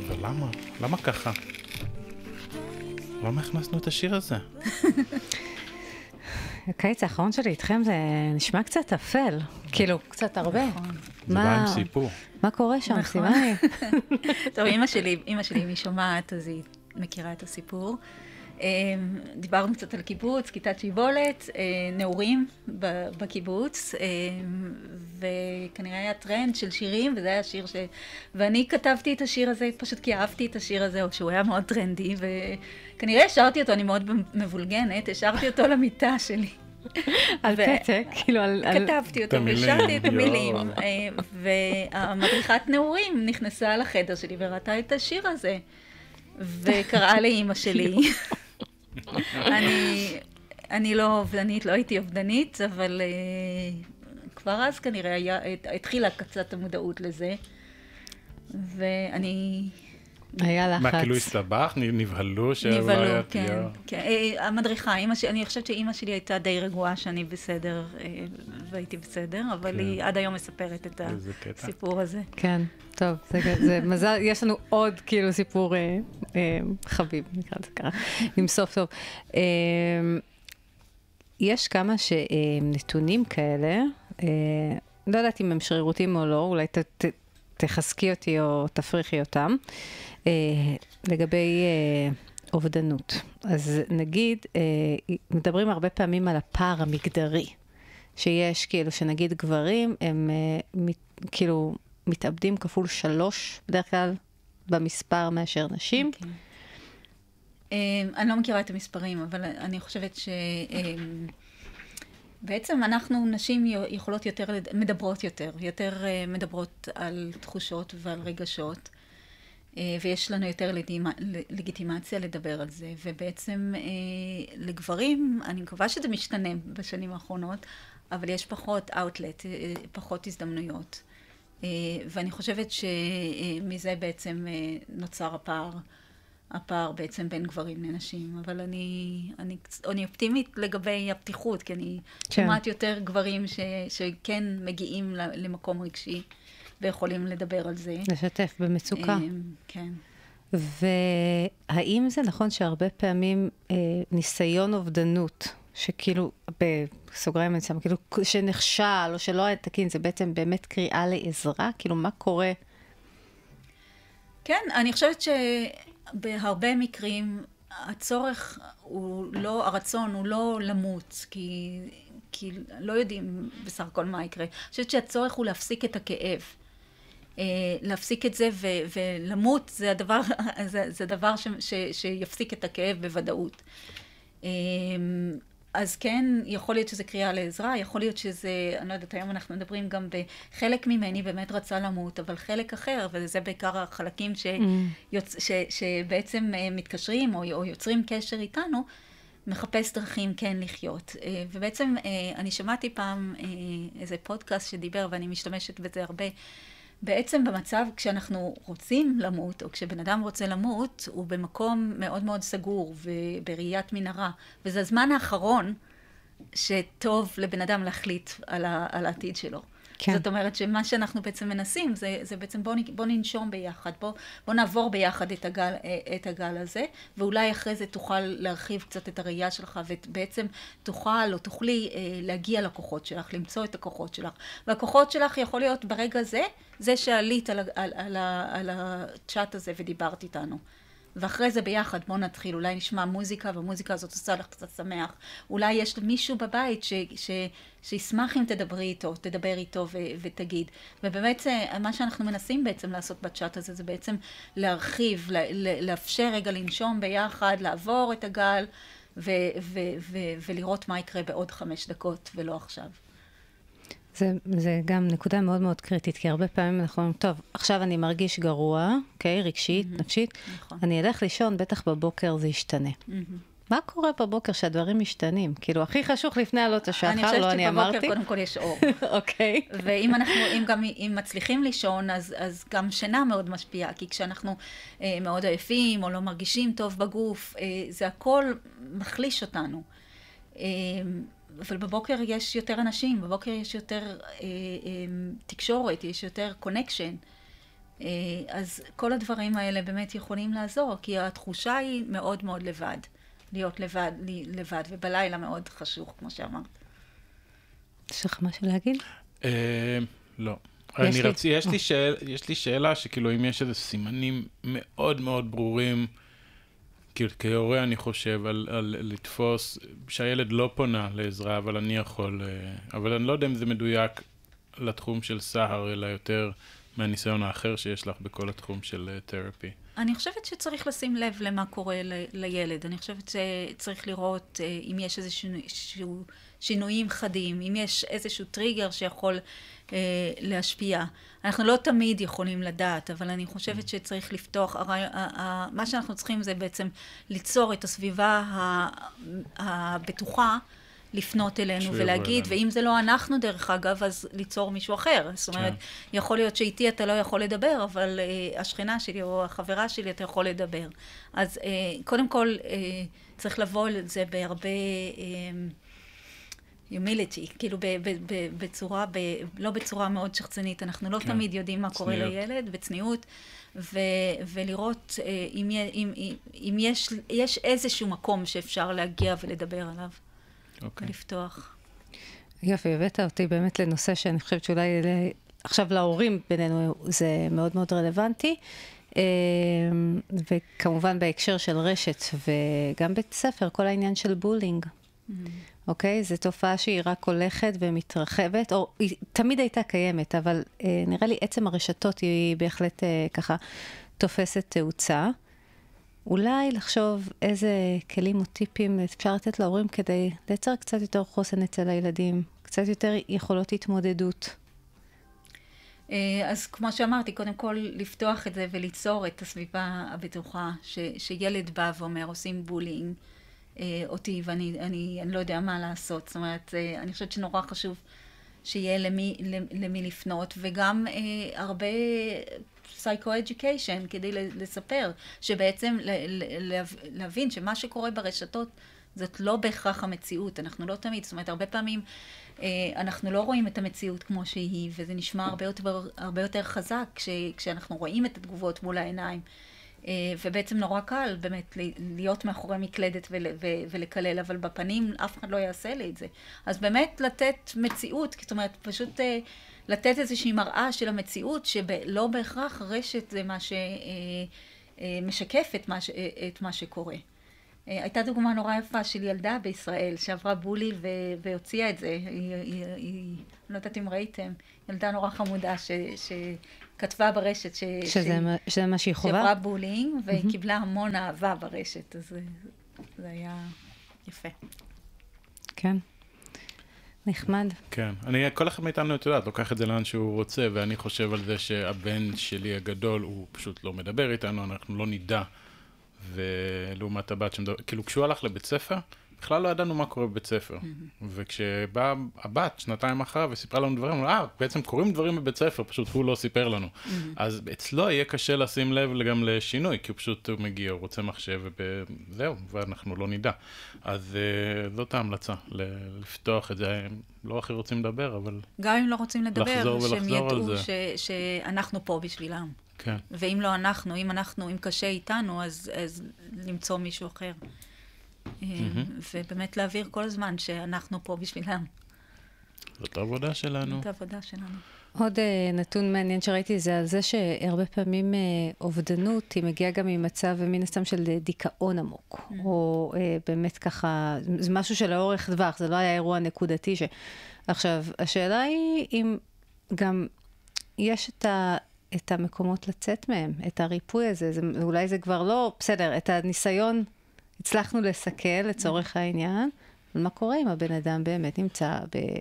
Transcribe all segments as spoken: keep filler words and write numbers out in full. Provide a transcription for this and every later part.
ולמה? למה ככה? למה הכנסנו את השיר הזה? הקיץ האחרון שלי איתכם זה נשמע קצת אפל, כאילו קצת הרבה. זה בא עם סיפור. מה קורה שם, סימני? טוב, אמא שלי, אמא שלי, אם היא שומעת, אז היא מכירה את הסיפור. דיברנו קצת על קיבוץ, כיתת שיבולת, נעורים בקיבוץ, וכנראה היה טרנד של שירים, וזה היה שיר ש... ואני כתבתי את השיר הזה, פשוט כי אהבתי את השיר הזה, או שהוא היה מאוד טרנדי, וכנראה השארתי אותו, אני מאוד מבולגנת, השארתי אותו למיטה שלי. על פתק, כאילו על... כתבתי אותו, והשארתי את המילים, והמדריכת נעורים נכנסה לחדר שלי וראתה את השיר הזה, וקראה לאמא שלי. אני, אני לא אובדנית, לא הייתי אובדנית, אבל uh, כבר אז כנראה היה, התחילה קצת המודעות לזה, ואני... היה לחץ. מה, כאילו הסתבך? נבהלו שלא נבהלו, היה... כן, כן. המדריכה, אמא שלי, אני חושבת שאמא שלי הייתה די רגועה שאני בסדר, והייתי בסדר, אבל כן. היא עד היום מספרת את הסיפור הזה. כן, טוב, זה, זה מזל, יש לנו עוד כאילו סיפור אה, אה, חביב, נקרא לזה ככה, עם סוף סוף. אה, יש כמה שנתונים כאלה, אה, לא יודעת אם הם שרירותיים או לא, אולי ת, ת, תחזקי אותי או תפריחי אותם, אה, לגבי אה, אובדנות. אז נגיד, אה, מדברים הרבה פעמים על הפער המגדרי, שיש כאילו שנגיד גברים, הם אה, מת, כאילו מתאבדים כפול שלוש, בדרך כלל במספר מאשר נשים. Okay. אה, אני לא מכירה את המספרים, אבל אני חושבת ש... אה, בעצם אנחנו נשים יכולות יותר, מדברות יותר, יותר מדברות על תחושות ועל רגשות, ויש לנו יותר לגיטימציה לדבר על זה, ובעצם לגברים, אני מקווה שזה משתנה בשנים האחרונות, אבל יש פחות אאוטלט, פחות הזדמנויות, ואני חושבת שמזה בעצם נוצר הפער. הפער בעצם בין גברים לנשים, אבל אני, אני, אני אופטימית לגבי הפתיחות, כי אני כן. שומעת יותר גברים ש, שכן מגיעים למקום רגשי, ויכולים לדבר על זה. לשתף במצוקה. כן. והאם זה נכון שהרבה פעמים אה, ניסיון אובדנות, שכאילו, בסוגריים אני שמה, כאילו, שנכשל או שלא היה תקין, זה בעצם באמת קריאה לעזרה? כאילו, מה קורה? כן, אני חושבת ש... בהרבה מקרים הצורך הוא לא, הרצון הוא לא למות, כי, כי לא יודעים בסך הכל מה יקרה. אני חושבת שהצורך הוא להפסיק את הכאב. להפסיק את זה ו, ולמות זה הדבר, זה, זה דבר ש, ש, שיפסיק את הכאב בוודאות. אז כן, יכול להיות שזה קריאה לעזרה, יכול להיות שזה, אני לא יודעת, היום אנחנו מדברים גם בחלק ממני באמת רצה למות, אבל חלק אחר, וזה בעיקר החלקים שיוצ... ש... שבעצם מתקשרים או, או יוצרים קשר איתנו, מחפש דרכים כן לחיות. ובעצם אני שמעתי פעם איזה פודקאסט שדיבר, ואני משתמשת בזה הרבה, בעצם במצב כשאנחנו רוצים למות, או כשבן אדם רוצה למות, הוא במקום מאוד מאוד סגור ובראיית מנהרה. וזה הזמן האחרון שטוב לבן אדם להחליט על, ה, על העתיד שלו. כן. זאת אומרת שמה שאנחנו בעצם מנסים, זה, זה בעצם בוא, בוא ננשום ביחד, בוא, בוא נעבור ביחד את הגל, את הגל הזה, ואולי אחרי זה תוכל להרחיב קצת את הראייה שלך, ובעצם תוכל או תוכלי להגיע לכוחות שלך, למצוא את הכוחות שלך. והכוחות שלך יכול להיות ברגע זה, זה שעלית על, על, על, על הצ'אט הזה ודיברת איתנו. ואחרי זה ביחד, בוא נתחיל, אולי נשמע מוזיקה, והמוזיקה הזאת עושה לך קצת שמח. אולי יש מישהו בבית ש, ש, שישמח אם תדברי איתו, תדבר איתו ו, ותגיד. ובאמת, מה שאנחנו מנסים בעצם לעשות בצ'אט הזה, זה בעצם להרחיב, לה, לאפשר רגע לנשום ביחד, לעבור את הגל, ו, ו, ו, ולראות מה יקרה בעוד חמש דקות, ולא עכשיו. זה, זה גם נקודה מאוד מאוד קריטית, כי הרבה פעמים אנחנו אומרים, טוב, עכשיו אני מרגיש גרוע, אוקיי, רגשית, mm-hmm. נפשית, נכון. אני אלך לישון, בטח בבוקר זה ישתנה. Mm-hmm. מה קורה בבוקר שהדברים משתנים? כאילו, הכי חשוך לפני עלות השחר, לא אני אמרתי. אני חושבת שבבוקר קודם כל יש אור. אוקיי. ואם אנחנו, אם גם, אם מצליחים לישון, אז, אז גם שינה מאוד משפיעה, כי כשאנחנו אה, מאוד עייפים, או לא מרגישים טוב בגוף, אה, זה הכל מחליש אותנו. אה, אבל בבוקר יש יותר אנשים, בבוקר יש יותר אה, אה, תקשורת, יש יותר קונקשן, אז כל הדברים האלה באמת יכולים לעזור, כי התחושה היא מאוד מאוד לבד. להיות לבד, לבד, ובלילה מאוד חשוך, כמו שאמרת. יש לך משהו להגיד? לא. אני רצי, יש לי שאלה, יש לי שאלה שכאילו אם יש איזה סימנים מאוד מאוד ברורים, כאילו כהורה אני חושב על, על לתפוס שהילד לא פונה לעזרה, אבל אני יכול, אבל אני לא יודע אם זה מדויק לתחום של סהר, אלא יותר מהניסיון האחר שיש לך בכל התחום של תרפי. אני חושבת שצריך לשים לב למה קורה ל, לילד. אני חושבת שצריך לראות אם יש איזה שינוי, שינויים חדים, אם יש איזשהו טריגר שיכול אה, להשפיע. אנחנו לא תמיד יכולים לדעת, אבל אני חושבת שצריך לפתוח, הרי, ה, מה שאנחנו צריכים זה בעצם ליצור את הסביבה הבטוחה, לפנות אלינו ולהגיד, ואם זה לא אנחנו דרך אגב, אז ליצור מישהו אחר. זאת אומרת, יכול להיות שאיתי אתה לא יכול לדבר, אבל uh, השכנה שלי או החברה שלי אתה יכול לדבר. אז uh, קודם כל, uh, צריך לבוא לזה בהרבה uh, humility, כאילו ב- ב- ב- בצורה, ב- לא בצורה מאוד שחצנית, אנחנו לא כן. תמיד יודעים מה קורה צניעות. לילד, בצניעות, ו- ולראות uh, אם, אם, אם, אם יש, יש איזשהו מקום שאפשר להגיע ולדבר עליו. Okay. לפתוח. יופי, הבאת אותי באמת לנושא שאני חושבת שאולי עכשיו להורים בינינו זה מאוד מאוד רלוונטי, וכמובן בהקשר של רשת וגם בית ספר, כל העניין של בולינג. אוקיי? זו תופעה שהיא רק הולכת ומתרחבת, או היא תמיד הייתה קיימת, אבל נראה לי עצם הרשתות היא בהחלט ככה תופסת תאוצה. אולי לחשוב איזה כלים או טיפים אפשר לתת להורים כדי לייצר קצת יותר חוסן אצל הילדים, קצת יותר יכולות התמודדות. אז כמו שאמרתי, קודם כל לפתוח את זה וליצור את הסביבה הבטוחה, ש, שילד בא ואומר, עושים בולינג אותי ואני אני, אני לא יודע מה לעשות. זאת אומרת, אני חושבת שנורא חשוב שיהיה למי, למי לפנות, וגם הרבה psycho-education, כדי לספר, שבעצם להבין שמה שקורה ברשתות, זאת לא בהכרח המציאות, אנחנו לא תמיד, זאת אומרת, הרבה פעמים אנחנו לא רואים את המציאות כמו שהיא, וזה נשמע הרבה יותר, הרבה יותר חזק כש, כשאנחנו רואים את התגובות מול העיניים, ובעצם נורא קל באמת להיות מאחורי מקלדת ולקלל, אבל בפנים אף אחד לא יעשה לי את זה. אז באמת לתת מציאות, זאת אומרת, פשוט לתת איזושהי מראה של המציאות, שלא בהכרח רשת זה מה שמשקף את מה, את מה שקורה. הייתה דוגמה נורא יפה של ילדה בישראל שעברה בולי והוציאה את זה. היא, היא, היא, לא יודעת אם ראיתם, ילדה נורא חמודה ש, שכתבה ברשת ש, שזה, מה, שזה מה שהיא חובה? שעברה בולינג והיא קיבלה המון אהבה ברשת, אז זה, זה היה יפה. כן. נחמד. כן. אני, כל אחד מאיתנו, את יודעת, לוקח את זה לאן שהוא רוצה, ואני חושב על זה שהבן שלי הגדול, הוא פשוט לא מדבר איתנו, אנחנו לא נדע. ולעומת הבת שמדבר, כאילו כשהוא הלך לבית ספר, בכלל לא ידענו מה קורה בבית ספר. וכשבאה הבת, שנתיים אחריו, וסיפרה לנו דברים, אה, בעצם קורים דברים בבית ספר, פשוט הוא לא סיפר לנו. אז אצלו יהיה קשה לשים לב גם לשינוי, כי הוא פשוט מגיע, הוא רוצה מחשב, וזהו, ואנחנו לא נדע. אז זאת ההמלצה, לפתוח את זה. לא הכי רוצים לדבר, אבל גם אם לא רוצים לדבר, שהם ידעו ש- שאנחנו פה בשבילם. כן. ואם לא אנחנו, אם אנחנו, אם קשה איתנו, אז, אז למצוא מישהו אחר. Mm-hmm. ובאמת להעביר כל הזמן שאנחנו פה בשבילם. זאת העבודה שלנו. זאת העבודה שלנו. עוד uh, נתון מעניין שראיתי זה על זה שהרבה פעמים uh, אובדנות היא מגיעה גם ממצב מן הסתם של דיכאון עמוק. Mm-hmm. או uh, באמת ככה, זה משהו שלאורך טווח, זה לא היה אירוע נקודתי. ש... עכשיו, השאלה היא אם גם יש את ה... את המקומות לצאת מהם, את הריפוי הזה, זה, אולי זה כבר לא, בסדר, את הניסיון הצלחנו לסכל לצורך העניין, אבל מה קורה אם הבן אדם באמת נמצא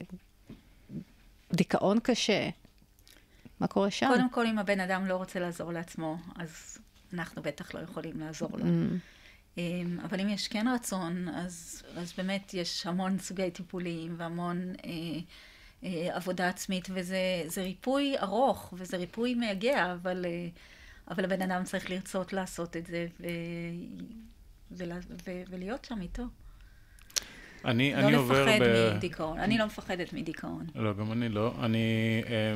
בדיכאון קשה? מה קורה שם? קודם כל, אם הבן אדם לא רוצה לעזור לעצמו, אז אנחנו בטח לא יכולים לעזור לו. Mm. אבל אם יש כן רצון, אז, אז באמת יש המון סוגי טיפולים והמון... אה, עבודה עצמית, וזה זה ריפוי ארוך, וזה ריפוי מייגע, אבל, אבל הבן אדם צריך לרצות לעשות את זה, ו, ו, ו, ולהיות שם איתו. אני, לא אני עובר לפחד ב... מדיכאון. אני לא מפחדת מדיכאון. לא, גם אני לא. אני,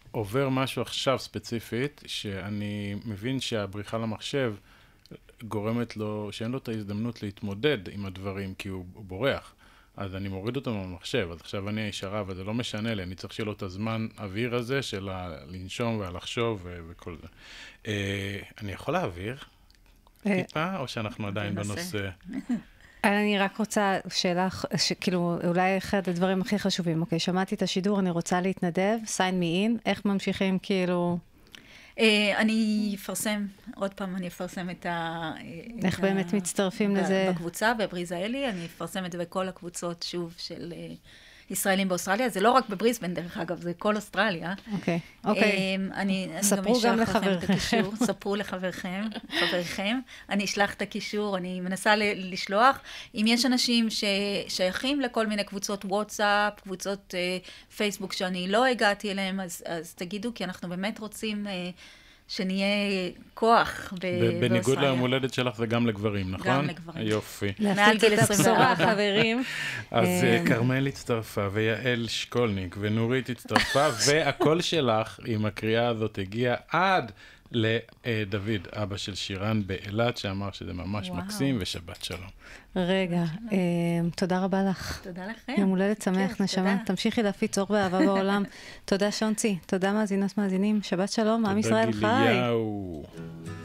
עובר משהו עכשיו ספציפית, שאני מבין שהבריחה למחשב גורמת לו, שאין לו את ההזדמנות להתמודד עם הדברים, כי הוא, הוא בורח. אז אני מוריד אותו מהמחשב, אז עכשיו אני הישרה, אבל זה לא משנה לי, אני צריך שיהיה לו את הזמן אוויר הזה של לנשום ולחשוב וכל זה. אה, אני יכול להעביר טיפה, או שאנחנו עדיין בנושא? אני רק רוצה שאלה, שכאילו, אולי אחד הדברים הכי חשובים, אוקיי, שמעתי את השידור, אני רוצה להתנדב, sign me in, איך ממשיכים כאילו... אני אפרסם, עוד פעם אני אפרסם את ה... איך באמת מצטרפים לזה? בקבוצה, בבריזאלי, אני אפרסם את זה בכל הקבוצות, שוב, של ישראלים באוסטרליה. זה לא רק בבריסבן, דרך אגב, זה כל אוסטרליה. אוקיי, אוקיי. ספרו גם לחברכם. ספרו לחברכם, חבריכם. אני אשלח את הקישור, אני מנסה לשלוח. אם יש אנשים ששייכים לכל מיני קבוצות וואטסאפ, קבוצות פייסבוק שאני לא הגעתי אליהם, אז תגידו, כי אנחנו באמת רוצים... שנהיה כוח באוסטרליה. בניגוד ליום הולדת שלך זה גם לגברים, נכון? גם לגברים. יופי. להפתיק את הבשורה, חברים. אז קרמל הצטרפה, ויעל שקולניק, ונורית הצטרפה, והקול שלך עם הקריאה הזאת הגיע עד לדוד, אבא של שירן באילת, שאמר שזה ממש מקסים, ושבת שלום. רגע, תודה רבה לך. תודה לכם. יום הולדת שמח, נשמה. תמשיכי להפיץ אור ואהבה בעולם. תודה שונצי, תודה מאזינות מאזינים. שבת שלום, עם ישראל חי. תודה גיליהו.